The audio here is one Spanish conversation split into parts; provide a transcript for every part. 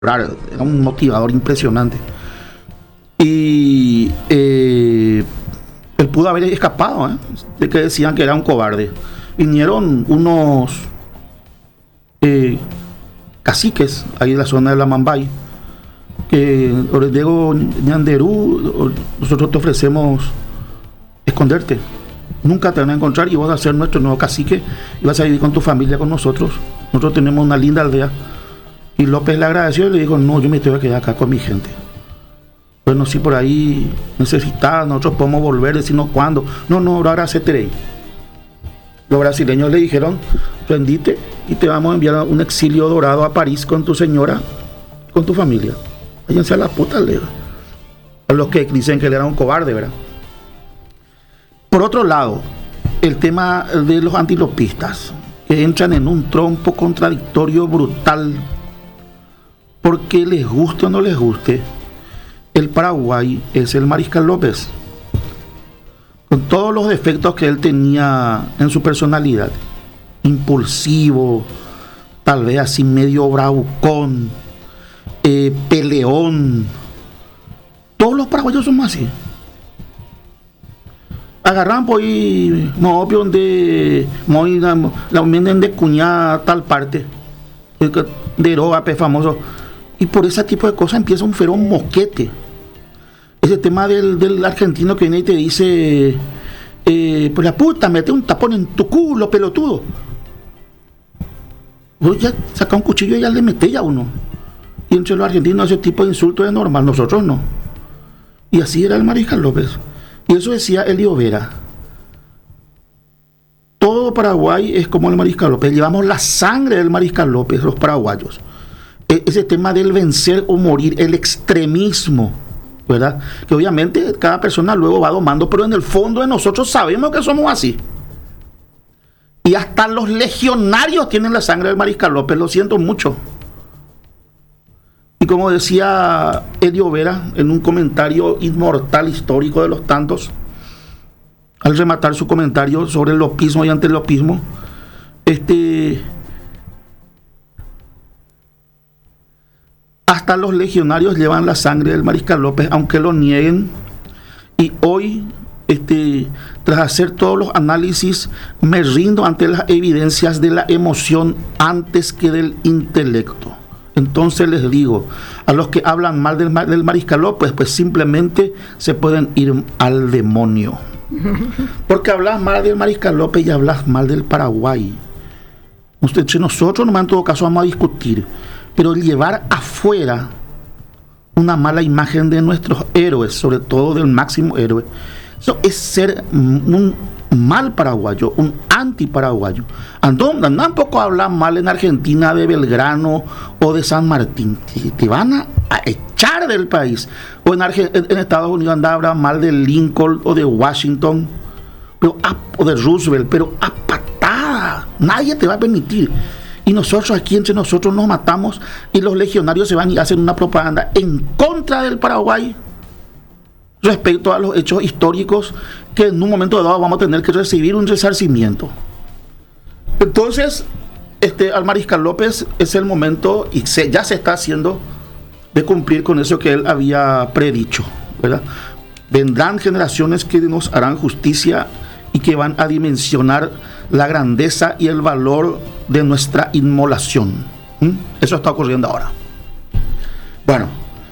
Era un motivador impresionante. Y él pudo haber escapado, de que decían que era un cobarde. Vinieron unos caciques ahí en la zona de la Mambay, que Diego Ñanderú, nosotros te ofrecemos esconderte, nunca te van a encontrar y vas a ser nuestro nuevo cacique y vas a vivir con tu familia, con nosotros tenemos una linda aldea. Y López le agradeció y le dijo: no, yo me tengo que quedar acá con mi gente. Bueno, si por ahí necesitas, nosotros podemos volver, decirnos cuándo. No, ahora se te. Los brasileños le dijeron: rendite y te vamos a enviar un exilio dorado a París con tu señora, con tu familia. Váyanse a la puta, a los que dicen que él era un cobarde, ¿verdad? Por otro lado, el tema de los antilopistas, que entran en un trompo contradictorio brutal, porque les guste o no les guste, el Paraguay es el Mariscal López, con todos los defectos que él tenía en su personalidad: impulsivo, tal vez así medio bravucón, peleón. Todos los paraguayos somos así. Agarran por ahí, no, donde la vienen de cuñada tal parte, de Rogape famoso, y por ese tipo de cosas empieza un feroz mosquete. Ese tema del argentino que viene y te dice: pues la puta, mete un tapón en tu culo, pelotudo. Vos ya saca un cuchillo y ya le mete ya uno. Y entre los argentinos ese tipo de insulto es normal, nosotros no. Y así era el Mariscal López. Y eso decía Elio Vera: todo Paraguay es como el Mariscal López, llevamos la sangre del Mariscal López, los paraguayos. Ese tema del vencer o morir, el extremismo, ¿verdad? Que obviamente cada persona luego va domando, pero en el fondo de nosotros sabemos que somos así. Y hasta los legionarios tienen la sangre del Mariscal López, lo siento mucho. Y como decía Elio Vera en un comentario inmortal histórico de los tantos, al rematar su comentario sobre el lopismo y antilopismo, hasta los legionarios llevan la sangre del Mariscal López, aunque lo nieguen. Y hoy, tras hacer todos los análisis, me rindo ante las evidencias de la emoción antes que del intelecto. Entonces les digo, a los que hablan mal del Mariscal López, pues simplemente se pueden ir al demonio. Porque hablas mal del Mariscal López y hablas mal del Paraguay. Nosotros nomás en todo caso vamos a discutir, pero llevar afuera una mala imagen de nuestros héroes, sobre todo del máximo héroe, eso es ser un mal paraguayo, un antiparaguayo. Tampoco hablar mal en Argentina de Belgrano o de San Martín, te van a echar del país. O en Estados Unidos hablar mal de Lincoln o de Washington, o de Roosevelt, pero a patada, nadie te va a permitir. Y nosotros aquí entre nosotros nos matamos y los legionarios se van y hacen una propaganda en contra del Paraguay respecto a los hechos históricos que en un momento dado vamos a tener que recibir un resarcimiento. Entonces, al Mariscal López es el momento, y ya se está haciendo, de cumplir con eso que él había predicho, ¿verdad? Vendrán generaciones que nos harán justicia y que van a dimensionar la grandeza y el valor de nuestra inmolación. Eso está ocurriendo ahora. Bueno,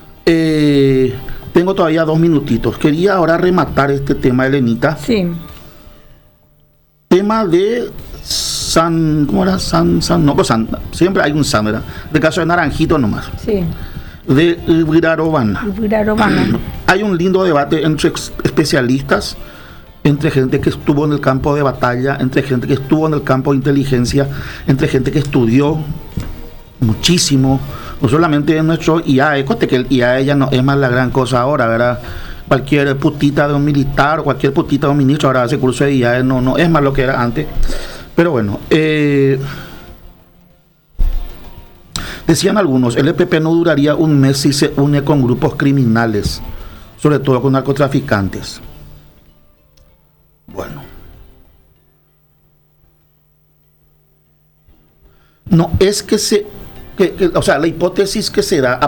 tengo todavía 2 minutitos. Quería ahora rematar este tema, Elenita. Sí. Tema de San, ¿cómo era? Siempre hay un San, ¿verdad? De caso de Naranjito nomás. Sí. De Ibirarobana. Ibirarobana. Hay un lindo debate entre especialistas, entre gente que estuvo en el campo de batalla, entre gente que estuvo en el campo de inteligencia, entre gente que estudió muchísimo, no solamente en nuestro IAE, que el IAE ya no es más la gran cosa ahora, ¿verdad? Cualquier putita de un militar, cualquier putita de un ministro ahora hace curso de IAE, no es más lo que era antes. Pero bueno, decían algunos, el EPP no duraría un mes si se une con grupos criminales, sobre todo con narcotraficantes. Bueno, no es que o sea, la hipótesis que se da